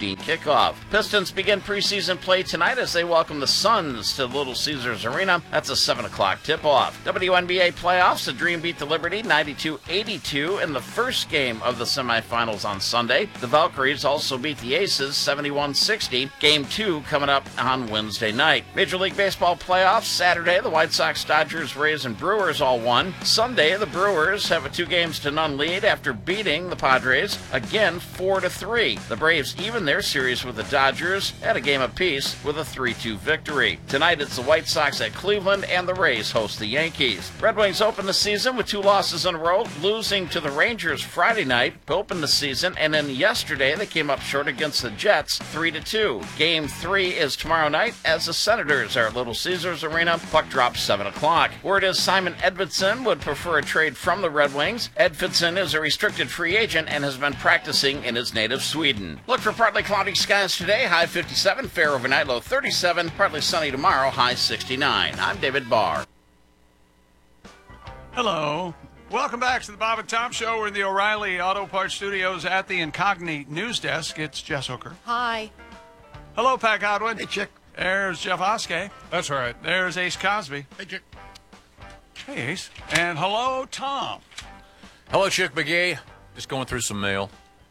8:15 kickoff. Pistons begin preseason play tonight as they welcome the Suns to Little Caesars Arena. That's a 7 o'clock tip-off. WNBA playoffs, the Dream beat the Liberty 92-82 in the first game of the semifinals on Sunday. The Valkyries also beat the Aces 71-60. Game 2 coming up on Wednesday night. Major League Baseball playoffs, Saturday, the White Sox, Dodgers, Rays, and Brewers all won. Sunday, the Brewers have a 2-0 lead after beating the Padres, again 4-3. The Braves even their series with the Dodgers at a game apiece with a 3-2 victory. Tonight, it's the White Sox at Cleveland, and the Rays host the Yankees. Red Wings open the season with 2 losses in a row, losing to the Rangers Friday night to open the season, and then yesterday they came up short against the Jets 3-2. Game 3 is tomorrow night as the Senators are at Little Caesars Arena. Puck drops 7 o'clock. Word is Simon Edvinsson would prefer a trade from the Red Wings. Edvinsson is a restricted free agent and has been practicing in his native Sweden. Look for partly cloudy skies today, high 57, fair overnight, low 37, partly sunny tomorrow, high 69. I'm David Barr. Hello. Welcome back to the Bob and Tom Show. We're in the O'Reilly Auto Parts Studios at the Incogni News Desk. It's Jess Hooker. Hi. Hello, Pat Godwin. Hey, Chick. There's Jeff Oskey. That's right. There's Ace Cosby. Hey, Chick. Hey, Ace. And hello, Tom. Hello, Chick McGee. Just going through some mail.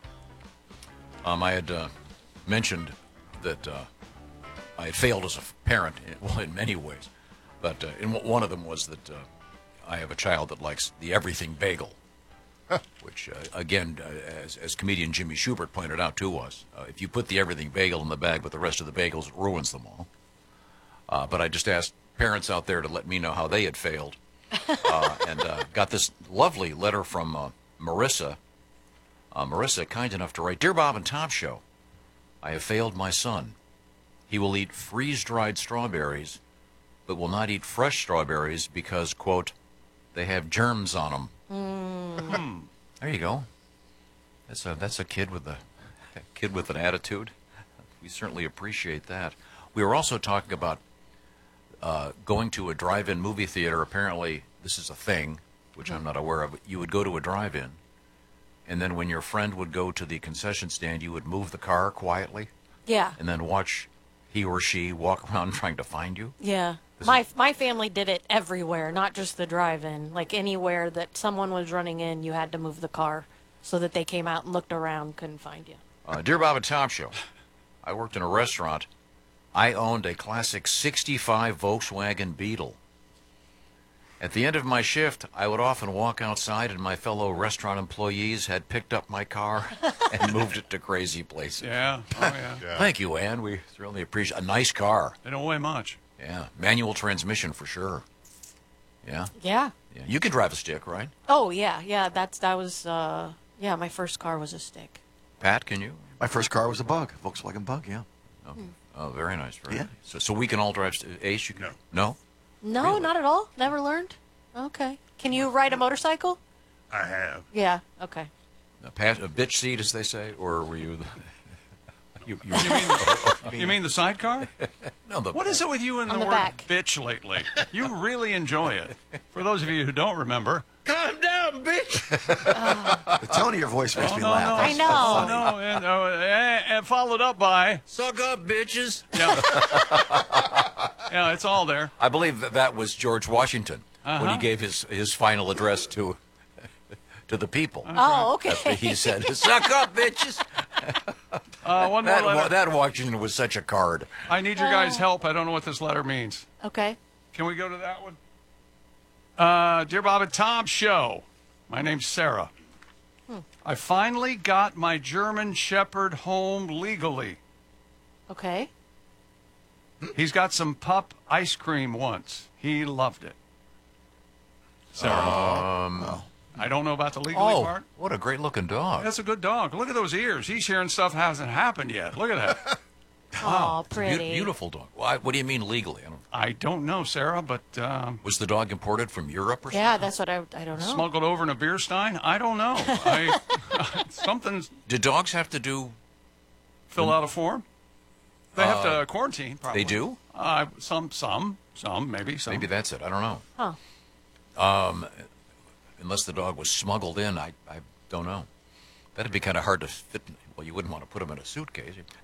I had mentioned that I had failed as a parent, well, in many ways. But one of them was that I have a child that likes the everything bagel, which, again, as comedian Jimmy Schubert pointed out to us, if you put the everything bagel in the bag with the rest of the bagels, it ruins them all. But I just asked parents out there to let me know how they had failed. And got this lovely letter from Marissa. Marissa, kind enough to write, Dear Bob and Tom Show, I have failed my son. He will eat freeze-dried strawberries, but will not eat fresh strawberries because, quote, they have germs on them. There you go. That's a kid with an attitude. We certainly appreciate that. We were also talking about going to a drive-in movie theater. Apparently, this is a thing, which I'm not aware of. You would go to a drive-in, and then when your friend would go to the concession stand, you would move the car quietly. Yeah. And then watch he or she walk around trying to find you. Yeah. My family did it everywhere, not just the drive-in. Like anywhere that someone was running in, you had to move the car so that they came out and looked around, couldn't find you. Dear Bob and Tom Show, I worked in a restaurant. I owned a classic 65 Volkswagen Beetle. At the end of my shift, I would often walk outside and my fellow restaurant employees had picked up my car and moved it to crazy places. Yeah. Oh, yeah. Yeah. Thank you, Ann. We certainly appreciate a nice car. They don't weigh much. Yeah. Manual transmission for sure. Yeah. Yeah. Yeah. You can drive a stick, right? Oh, yeah. Yeah, my first car was a stick. Pat, can you? My first car was a Bug, Volkswagen Bug, yeah. Oh, very nice. Very Yeah. nice. So we can all drive. Ace, you can? No? No, Really? not at all. Never learned. Okay. Can you ride a motorcycle? I have. Yeah. Okay. A bitch seat, as they say, or were you? You mean the sidecar? No, What is it with you and On the the word back. bitch lately? You really enjoy it. For those of you who don't remember. Calm down, bitch. The tone of your voice makes me no, laugh. I That's know. funny. No, and followed up by. Suck up, bitches. Yeah. Yeah, it's all there. I believe that was George Washington when he gave his final address to the people. Oh, okay. That's what he said. Suck up, bitches. One more letter. That Washington was such a card. I need your guys' help. I don't know what this letter means. Okay. Can we go to that one? Dear Bob and Tom Show, my name's Sarah. I finally got my German Shepherd home legally. Okay. He's got some pup ice cream once. He loved it. Sarah. I don't know about the legally part. What a great-looking dog. That's a good dog. Look at those ears. He's hearing stuff hasn't happened yet. Look at that. Oh, pretty. Beautiful dog. What do you mean legally? I don't know, Sarah, but Was the dog imported from Europe or something? Yeah, that's what I don't know. smuggled over in a beer stein? I don't know. Something's Do dogs have to do? fill out a form. They have to quarantine, probably. They do? Some, maybe some. Maybe that's it. I don't know. Huh. Unless the dog was smuggled in, I don't know. That'd be kind of hard to fit. Well, you wouldn't want to put him in a suitcase.